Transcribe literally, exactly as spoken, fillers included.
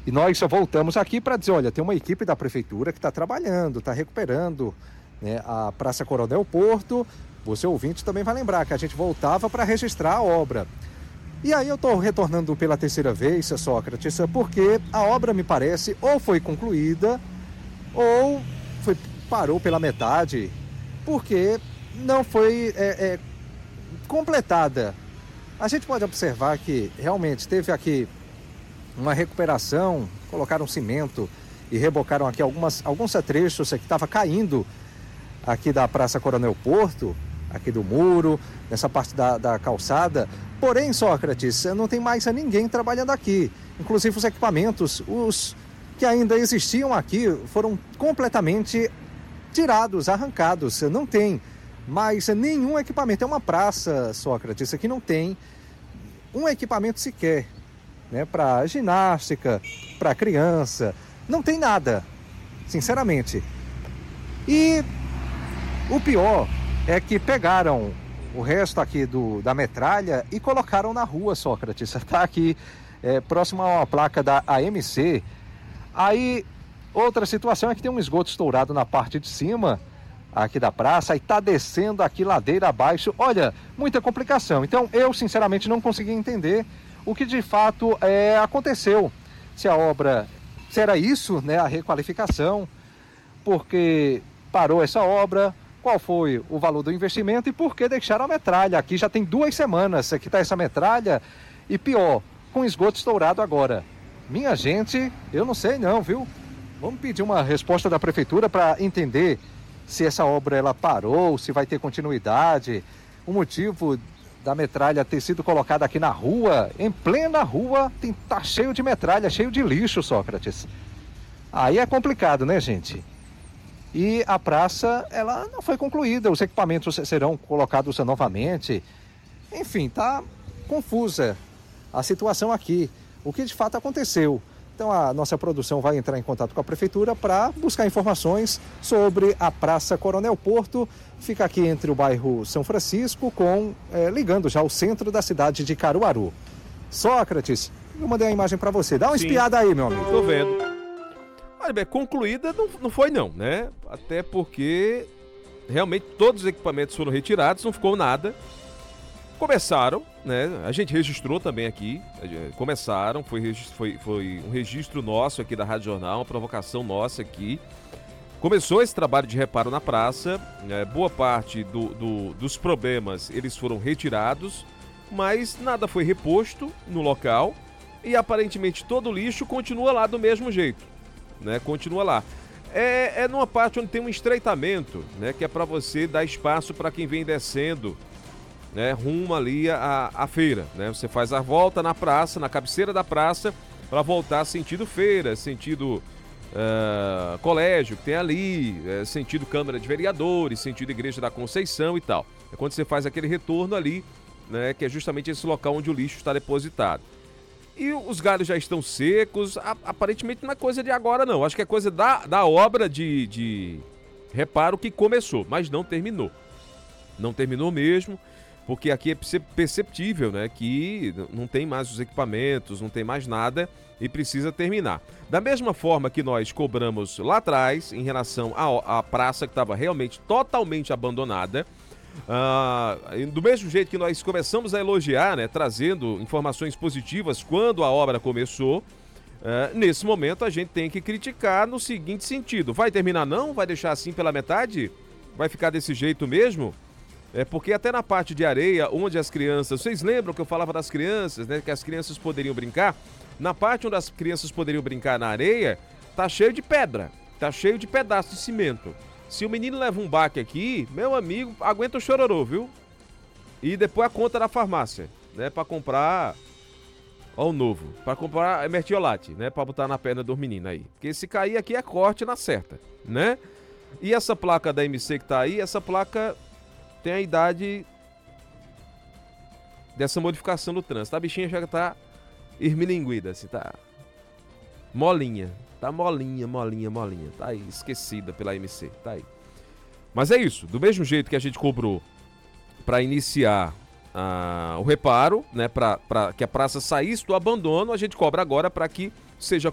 E nós só voltamos aqui para dizer, olha, tem uma equipe da prefeitura que está trabalhando, está recuperando, né, a Praça Coronel Porto. Você ouvinte também vai lembrar que a gente voltava para registrar a obra. E aí eu estou retornando pela terceira vez, Sócrates, porque a obra me parece ou foi concluída ou foi, parou pela metade, porque não foi é, é, completada. A gente pode observar que realmente teve aqui uma recuperação, colocaram cimento e rebocaram aqui algumas, alguns trechos que estava caindo aqui da Praça Coronel Porto, aqui do muro, nessa parte da, da calçada. Porém, Sócrates, não tem mais ninguém trabalhando aqui. Inclusive os equipamentos, os que ainda existiam aqui, foram completamente tirados, arrancados. Não tem mais nenhum equipamento. É uma praça, Sócrates, que não tem um equipamento sequer, né, para ginástica, para criança. Não tem nada, sinceramente. E o pior é que pegaram o resto aqui do, da metralha e colocaram na rua, Sócrates. Está aqui é, próximo a uma placa da A M C. Aí, outra situação é que tem um esgoto estourado na parte de cima aqui da praça e está descendo aqui ladeira abaixo. Olha, muita complicação. Então, eu sinceramente não consegui entender o que de fato é, aconteceu. Se a obra, se era isso, né, a requalificação, porque parou essa obra, qual foi o valor do investimento e por que deixaram a metralha. Aqui já tem duas semanas que está essa metralha e pior, com esgoto estourado agora. Minha gente, eu não sei não, viu? Vamos pedir uma resposta da prefeitura para entender se essa obra ela parou, se vai ter continuidade, o motivo da metralha ter sido colocada aqui na rua, em plena rua, tem, tá cheio de metralha, cheio de lixo, Sócrates. Aí é complicado, né, gente? E a praça, ela não foi concluída, os equipamentos serão colocados novamente. Enfim, tá confusa a situação aqui, o que de fato aconteceu. Então a nossa produção vai entrar em contato com a prefeitura para buscar informações sobre a Praça Coronel Porto. Fica aqui entre o bairro São Francisco, com é, ligando já ao centro da cidade de Caruaru. Sócrates, eu mandei a imagem para você. Dá uma Sim, espiada aí, meu amigo. Tô vendo. Olha bem, concluída não, não foi não, né? Até porque realmente todos os equipamentos foram retirados, não ficou nada. Começaram, né? A gente registrou também aqui, começaram, foi, foi, foi um registro nosso aqui da Rádio Jornal, uma provocação nossa aqui. Começou esse trabalho de reparo na praça, né? Boa parte do, do, dos problemas eles foram retirados, mas nada foi reposto no local e aparentemente todo o lixo continua lá do mesmo jeito. Né, continua lá. É, é numa parte onde tem um estreitamento, né, que é para você dar espaço para quem vem descendo, né, rumo ali à, à feira. Né? Você faz a volta na praça, na cabeceira da praça, para voltar sentido feira, sentido uh, colégio que tem ali, uh, sentido Câmara de Vereadores, sentido Igreja da Conceição e tal. É quando você faz aquele retorno ali, né, que é justamente esse local onde o lixo está depositado. E os galhos já estão secos, aparentemente não é coisa de agora não, acho que é coisa da, da obra de, de reparo que começou, mas não terminou. Não terminou mesmo, porque aqui é perceptível, né, que não tem mais os equipamentos, não tem mais nada e precisa terminar. Da mesma forma que nós cobramos lá atrás, em relação à, à praça que estava realmente totalmente abandonada, Ah, do mesmo jeito que nós começamos a elogiar, né, trazendo informações positivas quando a obra começou, ah, nesse momento a gente tem que criticar no seguinte sentido: vai terminar não? Vai deixar assim pela metade? Vai ficar desse jeito mesmo? É porque até na parte de areia, onde as crianças... Vocês lembram que eu falava das crianças, né, que as crianças poderiam brincar? Na parte onde as crianças poderiam brincar na areia, tá cheio de pedra, tá cheio de pedaço de cimento. Se o menino leva um baque aqui, meu amigo, aguenta o chororô, viu? E depois a conta da farmácia, né? Pra comprar... Ó o novo. Pra comprar mertiolate, né? Pra botar na perna dos meninos aí. Porque se cair aqui é corte na certa, né? E essa placa da M C que tá aí, essa placa tem a idade dessa modificação do trânsito. A bichinha já tá esmilinguida, assim, tá molinha. Tá molinha, molinha, molinha. Tá aí, esquecida pela M C. Tá aí. Mas é isso. Do mesmo jeito que a gente cobrou para iniciar uh, o reparo, né? Para que a praça saísse do abandono, a gente cobra agora para que seja